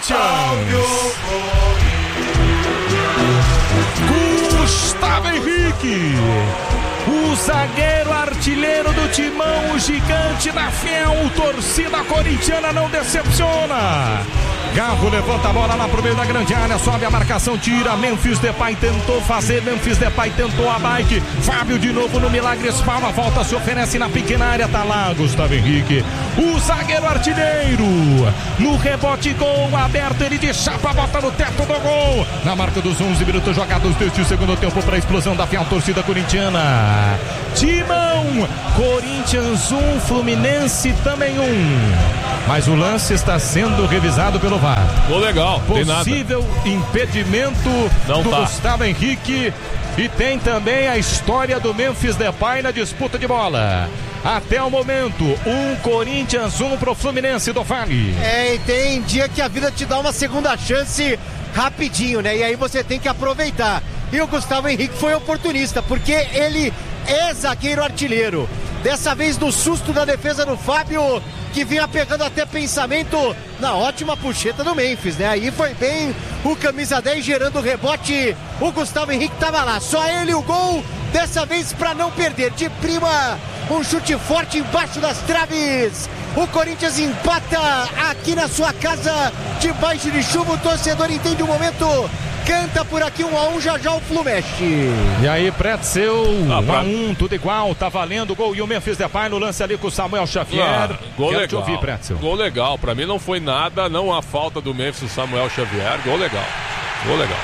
Corinthians. Gustavo Henrique, o zagueiro artilheiro do Timão, o gigante da fiel torcida corintiana não decepciona. Garro levanta a bola lá pro meio da grande área, sobe a marcação, tira. Memphis Depay tentou fazer, Memphis Depay tentou a bike. Fábio de novo no milagre, espalma, volta, se oferece na pequena área, tá lá Gustavo Henrique, o zagueiro artilheiro. No rebote, gol aberto, ele de chapa, bota no teto do gol. Na marca dos 11 minutos jogados deste segundo tempo para a explosão da fiel torcida corintiana. Timão, Corinthians 1, Fluminense também 1. Mas o lance está sendo revisado pelo VAR. Gol legal, possível impedimento do Gustavo Henrique. E tem também a história do Memphis Depay na disputa de bola. Até o momento, 1 Corinthians, 1 pro Fluminense do Vale. E tem dia que a vida te dá uma segunda chance rapidinho, né? E aí você tem que aproveitar. E o Gustavo Henrique foi oportunista, porque ele é zagueiro artilheiro. Dessa vez no susto da defesa do Fábio, que vinha pegando até pensamento na ótima puxeta do Memphis, né? Aí foi bem o camisa 10 gerando o rebote. O Gustavo Henrique tava lá, só ele o gol, dessa vez para não perder. De prima, um chute forte embaixo das traves. O Corinthians empata aqui na sua casa, debaixo de chuva. O torcedor entende o momento. Canta por aqui 1-1, já o Flu mexe. E aí, Pretzel, 1-1, tudo igual, tá valendo o gol. E o Memphis Depay no lance ali com o Samuel Xavier. Gol Quero legal. te ouvir, Pretzel. Gol legal, pra mim não foi nada, não há falta do Memphis Samuel Xavier. Gol legal, gol legal.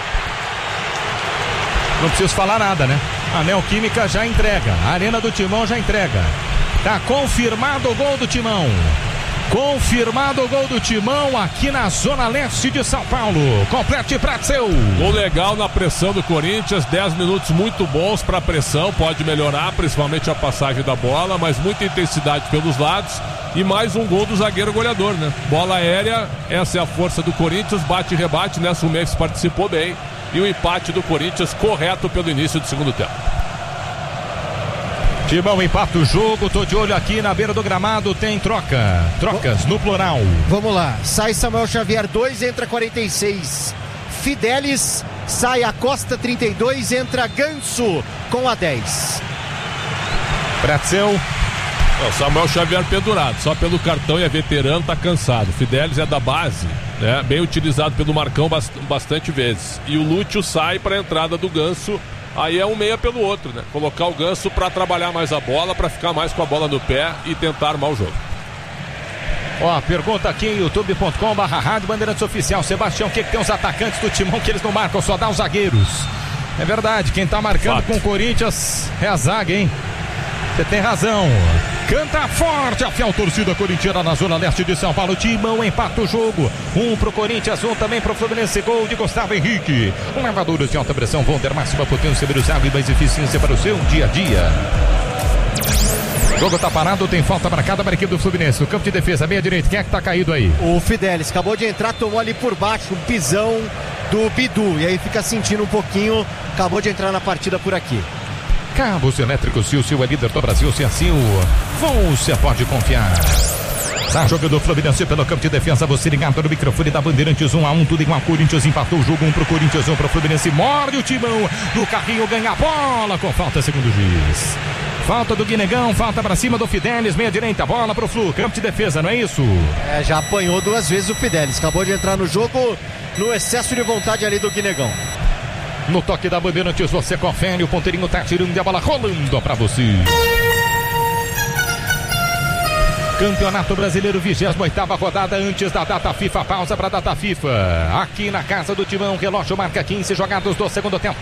Não preciso falar nada, né? A Neoquímica já entrega, a Arena do Timão já entrega. Tá confirmado o gol do Timão. Confirmado o gol do Timão aqui na zona leste de São Paulo. Complete Pretzel. Gol legal na pressão do Corinthians, 10 minutos muito bons para a pressão, pode melhorar, principalmente a passagem da bola, mas muita intensidade pelos lados e mais um gol do zagueiro goleador, né? Bola aérea, essa é a força do Corinthians, bate e rebate, nessa o Memphis participou bem e o empate do Corinthians correto pelo início do segundo tempo. Timão empata o jogo, tô de olho aqui na beira do gramado, tem trocas no plural. Vamos lá, sai Samuel Xavier 2, entra 46 Fidelis, sai a Costa 32, entra Ganso com a 10. Pretzel. Samuel Xavier pendurado, só pelo cartão e é veterano, tá cansado. Fidelis é da base, né? Bem utilizado pelo Marcão bastante vezes. E o Lúcio sai para a entrada do Ganso. Aí é um meia pelo outro, né? Colocar o Ganso para trabalhar mais a bola, para ficar mais com a bola no pé e tentar armar o jogo. Ó, pergunta aqui em youtube.com/Rádio Bandeirantes Oficial. Sebastião, o que tem os atacantes do Timão que eles não marcam, só dá os zagueiros? É verdade, quem tá marcando com o Corinthians é a zaga, hein? Você tem razão. Canta forte a fiel torcida corintiana na zona leste de São Paulo. Timão empata o jogo. 1 pro Corinthians, 1 também pro Fluminense. Gol de Gustavo Henrique. Lavadores de alta pressão, Wonder, máxima potência, velocidade e mais eficiência para o seu dia a dia. O jogo tá parado, tem falta marcada para a equipe do Fluminense. No campo de defesa, meia direita, quem é que tá caído aí? O Fidelis acabou de entrar, tomou ali por baixo um pisão do Bidu. E aí fica sentindo um pouquinho, acabou de entrar na partida por aqui. Cabos Elétricos Sil, é líder do Brasil, se assim você pode confiar. Tá jogando o Fluminense pelo campo de defesa, você ligado no microfone da Bandeirantes, 1-1, tudo igual. Corinthians empatou o jogo, 1 pro Corinthians, 1 pro Fluminense. Morde o Timão no carrinho, ganha a bola com falta, segundo o juiz. Falta do Guinegão, falta pra cima do Fidelis, meia direita, bola pro Flu, campo de defesa, não é isso? Já apanhou 2 vezes o Fidelis, acabou de entrar no jogo no excesso de vontade ali do Guinegão. No toque da Bandeirantes, você confere, o ponteirinho tá tirando e a bola rolando pra você. Campeonato Brasileiro, 28ª rodada antes da data FIFA, pausa pra data FIFA. Aqui na casa do Timão, relógio marca 15 jogados do segundo tempo.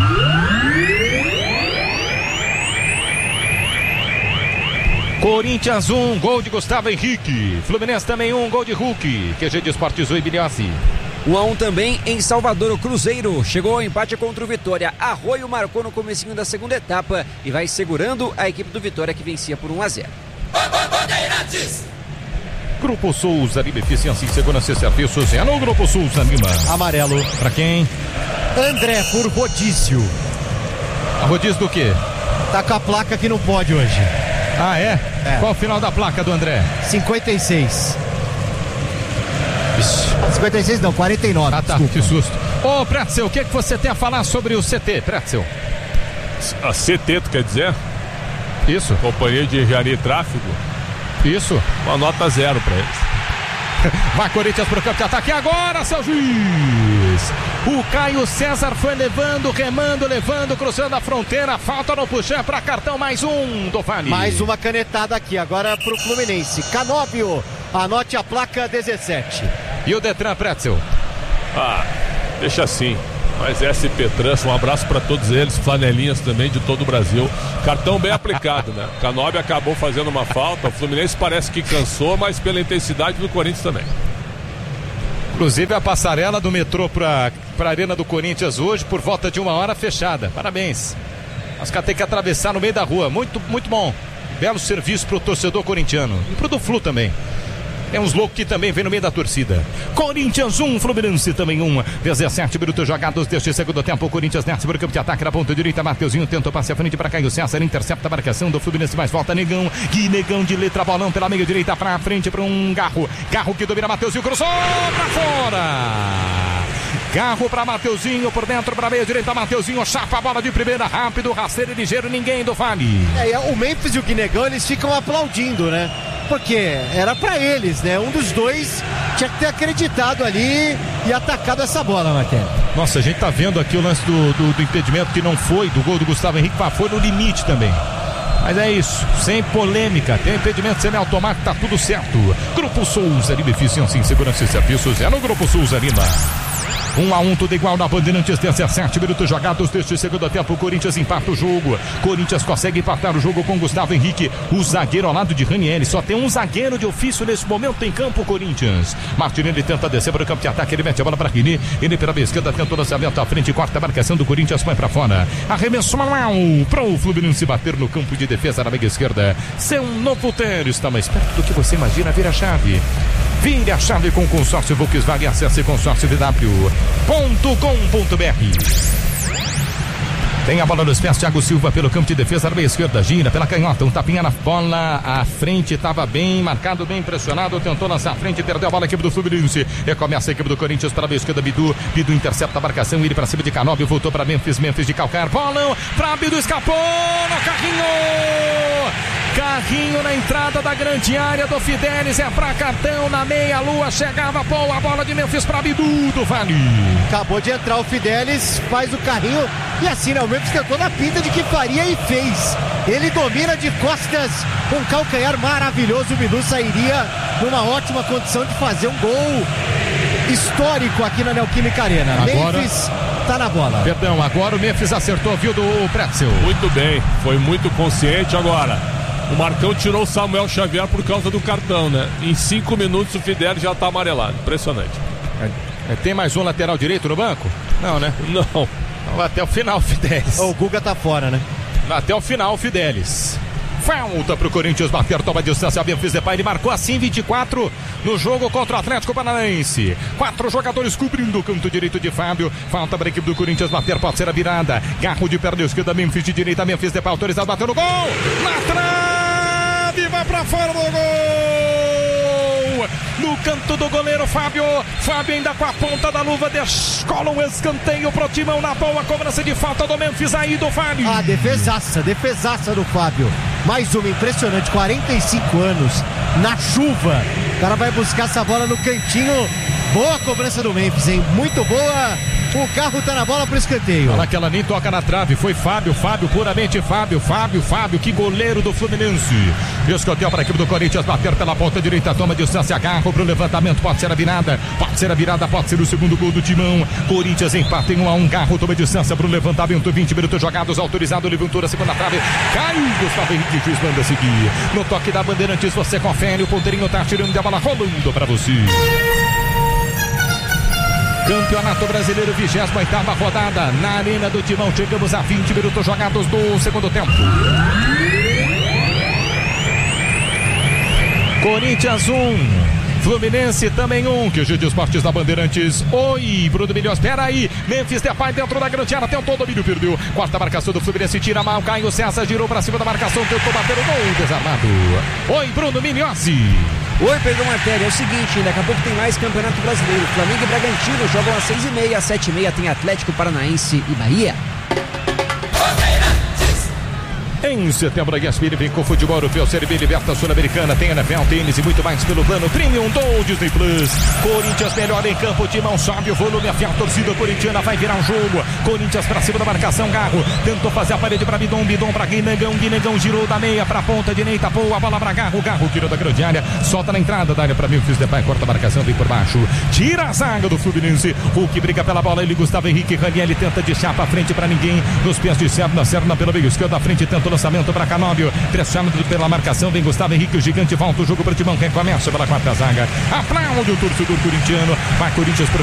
Corinthians 1, gol de Gustavo Henrique. Fluminense também 1, gol de Hulk. QG de Esportes e Bilhossi. 1-1 também em Salvador, o Cruzeiro chegou ao empate contra o Vitória. Arroio marcou no comecinho da segunda etapa e vai segurando a equipe do Vitória, que vencia por 1-0. Grupo Souza Lima, eficiência em segurança e serviços. É no Grupo Souza Lima. Amarelo. Pra quem? André, por rodízio. A rodízio do quê? Tá com a placa que não pode hoje. Ah, é? Qual o final da placa do André? 56. 56 não, 49. Ah, tá, desculpa. Que susto. Ô, Pretzel, o que você tem a falar sobre o CT, Pretzel? A CT, tu quer dizer? Isso. Companhia de Engenharia e Tráfego. Isso. Uma nota 0 pra eles. Vai Corinthians pro campo de ataque agora, seu juiz. O Caio César foi levando, remando, cruzando a fronteira. Falta no puxar para cartão, mais um do Vale. Mais uma canetada aqui, agora pro Fluminense. Canóbio, anote a placa 17. E o Detran, Pretzel? Deixa assim. Mas SP Trans, um abraço para todos eles, flanelinhas também de todo o Brasil. Cartão bem aplicado, né? Canóbio acabou fazendo uma falta, o Fluminense parece que cansou, mas pela intensidade do Corinthians também. Inclusive a passarela do metrô para a Arena do Corinthians hoje, por volta de 1 hora, fechada. Parabéns. Os caras têm que atravessar no meio da rua. Muito, muito bom. Belo serviço pro torcedor corintiano. E pro do Flu também. É uns loucos que também vem no meio da torcida. Corinthians 1, Fluminense também 1. 17 minutos jogados deste segundo tempo. O Corinthians desce para o campo de ataque na ponta direita. Mateuzinho tentou passe à frente para Caio César. Intercepta a marcação do Fluminense, mas volta Negão. Que Negão de letra bolão pela meia direita para frente para um Garro. Garro que domina Mateuzinho, cruzou para fora. Garro para Mateuzinho, por dentro para a meia direita. Mateuzinho chapa a bola de primeira, rápido, rasteiro e ligeiro, ninguém do Vale. O Memphis e o Guinegão, eles ficam aplaudindo, né? Porque era pra eles, né? Um dos dois tinha que ter acreditado ali e atacado essa bola, Matheus. Nossa, a gente tá vendo aqui o lance do impedimento que não foi, do gol do Gustavo Henrique, mas foi no limite também. Mas é isso, sem polêmica, tem impedimento semiautomático, tá tudo certo. Grupo Souza Lima, eficiência em segurança e serviços, é no Grupo Souza Lima. 1-1, tudo igual na Bandeirantes, 17 minutos jogados deste segundo tempo. O Corinthians empata o jogo. Corinthians consegue empatar o jogo com Gustavo Henrique, o zagueiro ao lado de Ranieri. Só tem um zagueiro de ofício nesse momento em campo, Corinthians. Martinelli tenta descer para o campo de ataque, ele mete a bola para Rini. Ele pela esquerda tenta o lançamento à frente, corta a marcação do Corinthians, põe para fora. Arremesso manual para o Fluminense bater no campo de defesa na meia esquerda. Seu novo ter está mais perto do que você imagina. Vira a chave. Vire a chave com o consórcio Volkswagen. Acesse consórciovw.com.br. Tem a bola nos pés, Thiago Silva pelo campo de defesa, na meia esquerda, gira pela canhota, um tapinha na bola, à frente, estava bem marcado, bem pressionado, tentou lançar à frente, perdeu a bola, a equipe do Fluminense, recomeça a equipe do Corinthians para a meia esquerda, Bidu intercepta a marcação, ele para cima de Canóbio, voltou para Memphis de calcar, bolão, para Bidu, escapou no Carrinho na entrada da grande área do Fidelis, é pra cartão na meia-lua, chegava boa a bola de Memphis pra Bidu do Vale. Acabou de entrar o Fidelis, faz o carrinho e assim, né, o Memphis tentou na pinta de que faria e fez. Ele domina de costas, um calcanhar maravilhoso, o Bidu sairia numa ótima condição de fazer um gol histórico aqui na Neoquímica Arena. Agora... Memphis tá na bola. Perdão, agora o Memphis acertou, viu, do Pretzel. Muito bem, foi muito consciente agora. O Marcão tirou o Samuel Xavier por causa do cartão, né? Em 5 minutos o Fidelis já tá amarelado. Impressionante. Tem mais um lateral direito no banco? Não, né? Não. Vai até o final, Fidelis. O Guga tá fora, né? Vai até o final, Fidelis. Falta pro Corinthians bater, toma a distância, Memphis Depay, ele marcou assim 24 no jogo contra o Atlético Paranaense. 4 jogadores cobrindo o canto direito de Fábio. Falta para a equipe do Corinthians bater, pode ser a virada. Garro de perna esquerda, Memphis de direita, Memphis Depay autorizado, bateu no gol. Na trave, vai pra fora do gol. No canto do goleiro Fábio ainda com a ponta da luva descola um escanteio pro Timão na boa cobrança de falta do Memphis aí do Fábio. Defesaça do Fábio. Mais uma, impressionante, 45 anos, na chuva. O cara vai buscar essa bola no cantinho. Boa cobrança do Memphis, hein? Muito boa. O carro tá na bola pro escanteio. Olha que ela nem toca na trave. Foi Fábio, puramente Fábio, que goleiro do Fluminense. Escanteio para a equipe do Corinthians bater pela ponta direita, toma distância, Garro pro levantamento, pode ser a virada, pode ser o segundo gol do Timão. Corinthians empata em 1-1, Garro toma distância pro levantamento, 20 minutos jogados, autorizado, levantura, segunda trave, caiu, Gustavo Henrique, juiz manda seguir. No toque da Bandeirantes você confere, o ponteirinho tá tirando a bola, rolando para você. Campeonato Brasileiro, 28ª rodada, na Arena do Timão, chegamos a 20 minutos jogados do segundo tempo. Corinthians 1, Fluminense também 1, que o Gil de Esportes da Bandeirantes. Oi, Bruno Milhões, espera aí, Memphis Depay dentro da grande área, tentou o domínio, perdeu, quarta marcação do Fluminense, tira mal, Caio César girou pra cima da marcação, tentou bater o gol, desarmado. Oi, Bruno Milhões. Oi, Pedro Martelli, é o seguinte, daqui a pouco tem mais Campeonato Brasileiro. Flamengo e Bragantino jogam às 6h30, às 7h30 tem Atlético Paranaense e Bahia. Em setembro, a ESPN vem com futebol europeu, Série B, Libertadores Sul-Americana, tem NFL, tênis e muito mais pelo plano Premium do Disney Plus. Corinthians melhor em campo, Timão sobe o volume, a fiel torcida corintiana vai virar um jogo. Corinthians pra cima da marcação, Garro tentou fazer a parede pra Bidon pra Guinegão, Guinegão girou da meia pra ponta direita, boa bola pra Garro, Garro tirou da grande área, solta na entrada da área pra Memphis Depay, corta a marcação, vem por baixo, tira a zaga do Fluminense, Hulk briga pela bola, ele Gustavo Henrique, Ranieri tenta de chapa, frente pra ninguém, nos pés de Serna pelo meio esquerdo, à frente tenta lançamento para Canóbio, pressionado pela marcação, vem Gustavo Henrique, o gigante volta o jogo para o Timão, recomeça pela quarta zaga, aplaude o torcedor corintiano, vai Corinthians pro